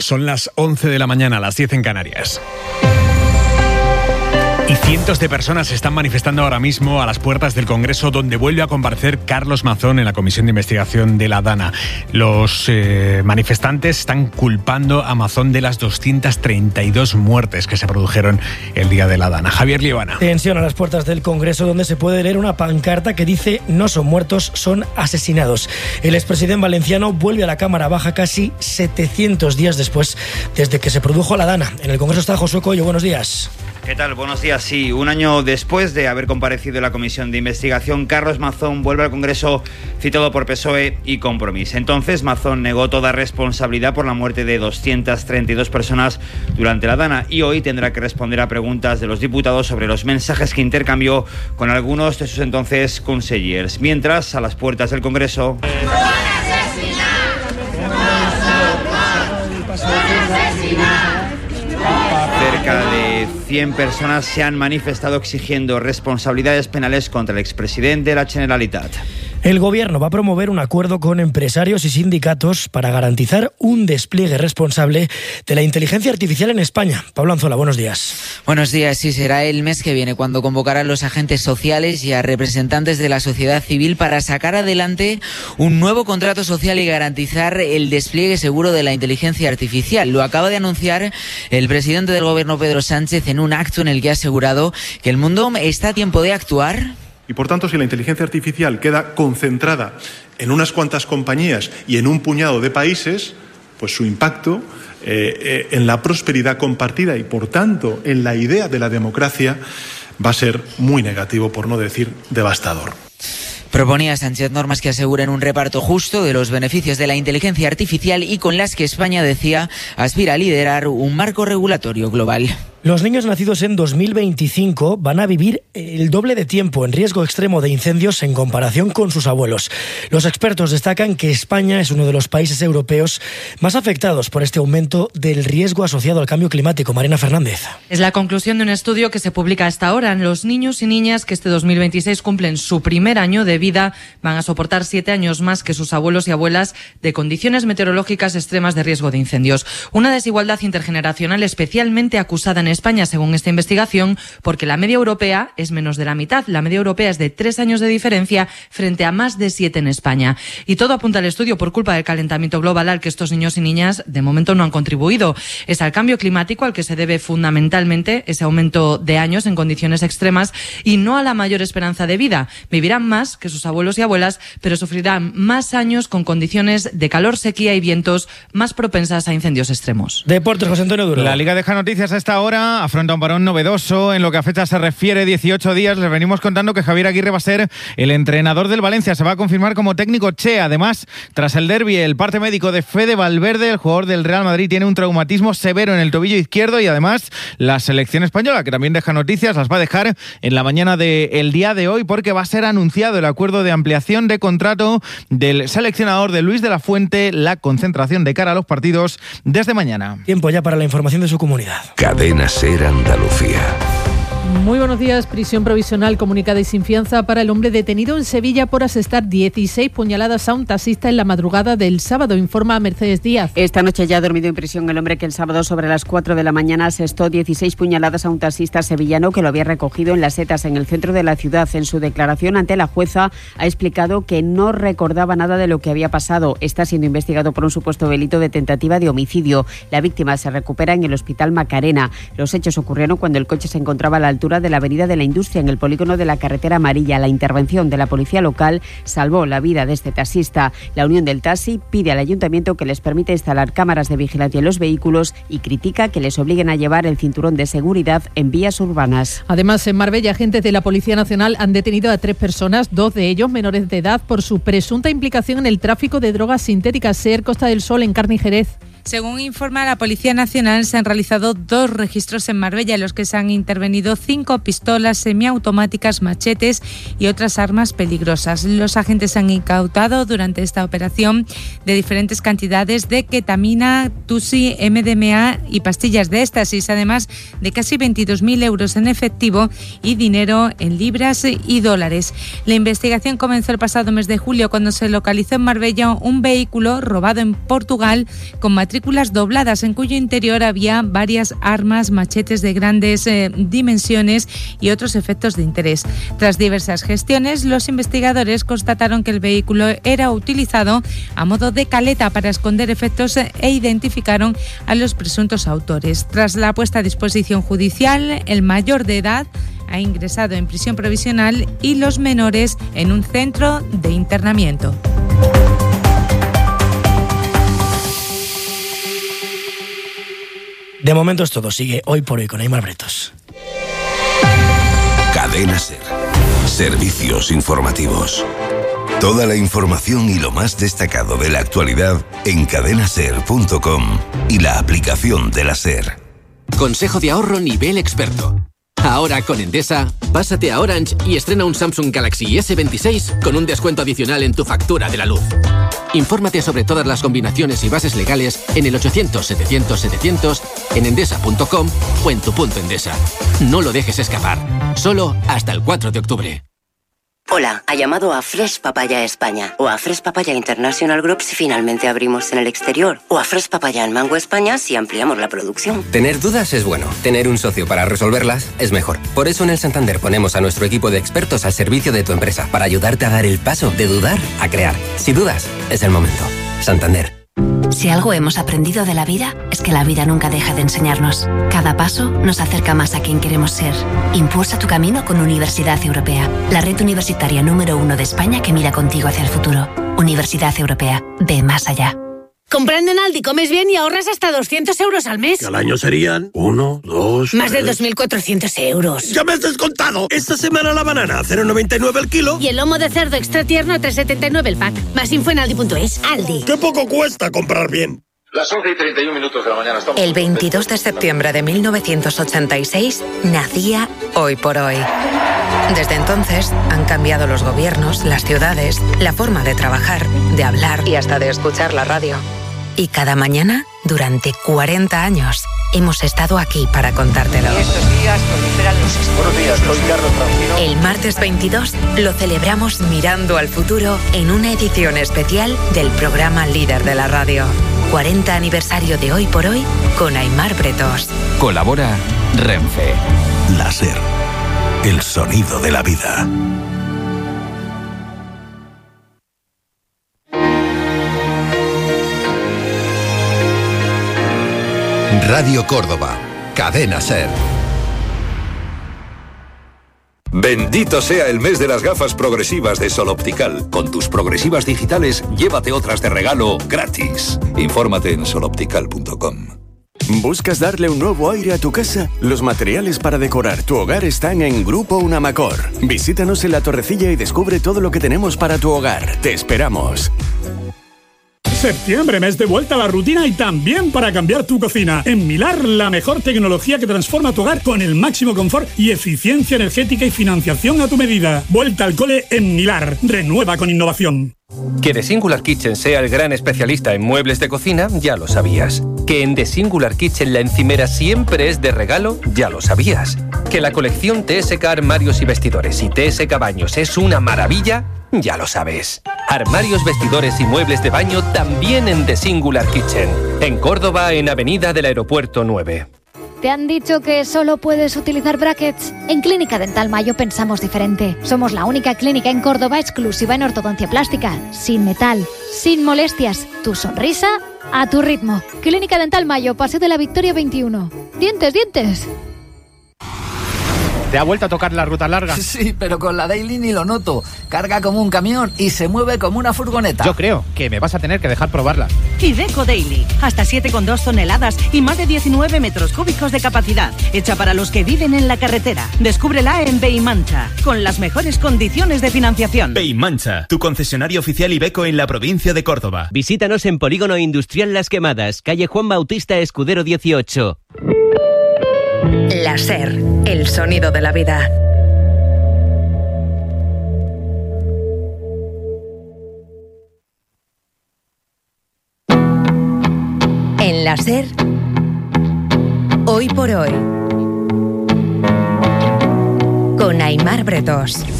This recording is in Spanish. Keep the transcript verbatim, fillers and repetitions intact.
Son las once de la mañana, las diez en Canarias. Y cientos de personas se están manifestando ahora mismo a las puertas del Congreso, donde vuelve a comparecer Carlos Mazón en la Comisión de Investigación de la DANA. Los eh, manifestantes están culpando a Mazón de las doscientas treinta y dos muertes que se produjeron el día de la DANA. Javier Liebana. Tensión a las puertas del Congreso, donde se puede leer una pancarta que dice: no son muertos, son asesinados. El expresidente valenciano vuelve a la Cámara Baja casi setecientos días después desde que se produjo la DANA. En el Congreso está Josué Coello. Buenos días. ¿Qué tal? Buenos días. Sí, un año después de haber comparecido en la Comisión de Investigación, Carlos Mazón vuelve al Congreso citado por P S O E y Compromís. Entonces, Mazón negó toda responsabilidad por la muerte de doscientas treinta y dos personas durante la DANA y hoy tendrá que responder a preguntas de los diputados sobre los mensajes que intercambió con algunos de sus entonces consellers. Mientras, a las puertas del Congreso... Cerca de cien personas se han manifestado exigiendo responsabilidades penales contra el expresidente de la Generalitat. El Gobierno va a promover un acuerdo con empresarios y sindicatos para garantizar un despliegue responsable de la inteligencia artificial en España. Pablo Anzola, buenos días. Buenos días. Sí, será el mes que viene cuando convocarán a los agentes sociales y a representantes de la sociedad civil para sacar adelante un nuevo contrato social y garantizar el despliegue seguro de la inteligencia artificial. Lo acaba de anunciar el presidente del Gobierno, Pedro Sánchez, en un acto en el que ha asegurado que el mundo está a tiempo de actuar. Y por tanto, si la inteligencia artificial queda concentrada en unas cuantas compañías y en un puñado de países, pues su impacto eh, eh, en la prosperidad compartida y por tanto en la idea de la democracia va a ser muy negativo, por no decir devastador. Proponía Sánchez normas que aseguren un reparto justo de los beneficios de la inteligencia artificial y con las que España, decía, aspira a liderar un marco regulatorio global. Los niños nacidos en dos mil veinticinco van a vivir el doble de tiempo en riesgo extremo de incendios en comparación con sus abuelos. Los expertos destacan que España es uno de los países europeos más afectados por este aumento del riesgo asociado al cambio climático. Marina Fernández. Es la conclusión de un estudio que se publica hasta ahora. Los niños y niñas que este dos mil veintiséis cumplen su primer año de vida van a soportar siete años más que sus abuelos y abuelas de condiciones meteorológicas extremas de riesgo de incendios. Una desigualdad intergeneracional especialmente acusada en España, según esta investigación, porque la media europea es menos de la mitad. La media europea es de tres años de diferencia frente a más de siete en España. Y todo apunta al estudio por culpa del calentamiento global al que estos niños y niñas de momento no han contribuido. Es al cambio climático al que se debe fundamentalmente ese aumento de años en condiciones extremas y no a la mayor esperanza de vida. Vivirán más que sus abuelos y abuelas, pero sufrirán más años con condiciones de calor, sequía y vientos más propensas a incendios extremos. Deportes, José Antonio Duro. La Liga deja noticias a esta hora. Afronta un parón novedoso en lo que a fecha se refiere, dieciocho días. Les venimos contando que Javier Aguirre va a ser el entrenador del Valencia. Se va a confirmar como técnico Che. Además, tras el derbi, el parte médico de Fede Valverde, el jugador del Real Madrid, tiene un traumatismo severo en el tobillo izquierdo y además la selección española, que también deja noticias, las va a dejar en la mañana del día de hoy porque va a ser anunciado el acuerdo de ampliación de contrato del seleccionador de Luis de la Fuente, la concentración de cara a los partidos desde mañana. Tiempo ya para la información de su comunidad. Cadena SER Andalucía. Muy buenos días. Prisión provisional comunicada y sin fianza para el hombre detenido en Sevilla por asestar dieciséis puñaladas a un taxista en la madrugada del sábado, informa Mercedes Díaz. Esta noche ya ha dormido en prisión el hombre que el sábado sobre las cuatro de la mañana asestó dieciséis puñaladas a un taxista sevillano que lo había recogido en Las Setas, en el centro de la ciudad. En su declaración ante la jueza ha explicado que no recordaba nada de lo que había pasado. Está siendo investigado por un supuesto delito de tentativa de homicidio. La víctima se recupera en el Hospital Macarena. Los hechos ocurrieron cuando el coche se encontraba a la altura de la Avenida de la Industria, en el polígono de la Carretera Amarilla. La intervención de la policía local salvó la vida de este taxista. La Unión del Taxi pide al ayuntamiento que les permita instalar cámaras de vigilancia en los vehículos y critica que les obliguen a llevar el cinturón de seguridad en vías urbanas. Además, en Marbella, agentes de la Policía Nacional han detenido a tres personas, dos de ellos menores de edad, por su presunta implicación en el tráfico de drogas sintéticas. SER Costa del Sol, en Carni Jerez. Según informa la Policía Nacional, se han realizado dos registros en Marbella en los que se han intervenido cinco pistolas semiautomáticas, machetes y otras armas peligrosas. Los agentes han incautado durante esta operación de diferentes cantidades de ketamina, tusi, eme de eme a y pastillas de éxtasis, además de casi veintidós mil euros en efectivo y dinero en libras y dólares. La investigación comenzó el pasado mes de julio cuando se localizó en Marbella un vehículo robado en Portugal con material matrículas dobladas en cuyo interior había varias armas, machetes de grandes eh, dimensiones y otros efectos de interés. Tras diversas gestiones, los investigadores constataron que el vehículo era utilizado a modo de caleta para esconder efectos e identificaron a los presuntos autores. Tras la puesta a disposición judicial, el mayor de edad ha ingresado en prisión provisional y los menores en un centro de internamiento. De momento es todo. Sigue Hoy por Hoy con Aimar Bretos. Cadena SER. Servicios informativos. Toda la información y lo más destacado de la actualidad en cadena ser punto com y la aplicación de la SER. Consejo de ahorro nivel experto. Ahora con Endesa, pásate a Orange y estrena un Samsung Galaxy ese veintiséis con un descuento adicional en tu factura de la luz. Infórmate sobre todas las combinaciones y bases legales en el ochocientos setecientos setecientos, en endesa punto com o en tu punto Endesa. No lo dejes escapar. Solo hasta el cuatro de octubre. Hola, ha llamado a Fresh Papaya España o a Fresh Papaya International Group si finalmente abrimos en el exterior o a Fresh Papaya en Mango España si ampliamos la producción. Tener dudas es bueno, tener un socio para resolverlas es mejor. Por eso en el Santander ponemos a nuestro equipo de expertos al servicio de tu empresa para ayudarte a dar el paso de dudar a crear. Si dudas, es el momento. Santander. Si algo hemos aprendido de la vida, es que la vida nunca deja de enseñarnos. Cada paso nos acerca más a quien queremos ser. Impulsa tu camino con Universidad Europea, la red universitaria número uno de España que mira contigo hacia el futuro. Universidad Europea, ve más allá. Comprando en Aldi comes bien y ahorras hasta doscientos euros al mes. Que al año serían uno, dos... Más de dos mil cuatrocientos euros. ¡Ya me has descontado! Esta semana la banana a cero coma noventa y nueve el kilo. Y el lomo de cerdo extra tierno a tres coma setenta y nueve el pack. Más info en aldi punto es. Aldi. ¡Qué poco cuesta comprar bien! Las once y treinta y un minutos de la mañana estamos... El veintidós de septiembre de mil novecientos ochenta y seis nacía Hoy por Hoy. Desde entonces han cambiado los gobiernos, las ciudades, la forma de trabajar, de hablar y hasta de escuchar la radio. Y cada mañana, durante cuarenta años, hemos estado aquí para contártelo. Estos días proliferan los... Buenos días, soy Carlos Francino. El martes veintidós lo celebramos mirando al futuro en una edición especial del programa líder de la radio. cuarenta aniversario de Hoy por Hoy con Aimar Bretos. Colabora Renfe. La SER. El sonido de la vida. Radio Córdoba, Cadena SER. Bendito sea el mes de las gafas progresivas de Sol Optical. Con tus progresivas digitales, llévate otras de regalo gratis. Infórmate en sol optical punto com. ¿Buscas darle un nuevo aire a tu casa? Los materiales para decorar tu hogar están en Grupo Unamacor. Visítanos en La Torrecilla y descubre todo lo que tenemos para tu hogar. Te esperamos. Septiembre, mes de vuelta a la rutina y también para cambiar tu cocina. En Milar, la mejor tecnología que transforma tu hogar con el máximo confort y eficiencia energética y financiación a tu medida. Vuelta al cole en Milar. Renueva con innovación. Que The Singular Kitchen sea el gran especialista en muebles de cocina, ya lo sabías. Que en The Singular Kitchen la encimera siempre es de regalo, ya lo sabías. Que la colección T S K Armarios y Vestidores y T S K Baños es una maravilla, ya lo sabes. Armarios, vestidores y muebles de baño también en The Singular Kitchen. En Córdoba, en Avenida del Aeropuerto nueve. ¿Te han dicho que solo puedes utilizar brackets? En Clínica Dental Mayo pensamos diferente. Somos la única clínica en Córdoba exclusiva en ortodoncia plástica. Sin metal, sin molestias. Tu sonrisa a tu ritmo. Clínica Dental Mayo, Paseo de la Victoria veintiuno. ¡Dientes, dientes! ¿Te ha vuelto a tocar la ruta larga? Sí, pero con la Daily ni lo noto. Carga como un camión y se mueve como una furgoneta. Yo creo que me vas a tener que dejar probarla. Iveco Daily. Hasta siete coma dos toneladas y más de diecinueve metros cúbicos de capacidad. Hecha para los que viven en la carretera. Descúbrela en Beimancha, con las mejores condiciones de financiación. Beimancha, tu concesionario oficial Iveco en la provincia de Córdoba. Visítanos en Polígono Industrial Las Quemadas, calle Juan Bautista Escudero dieciocho. La SER, el sonido de la vida. En la SER, Hoy por Hoy, con Aimar Bretos.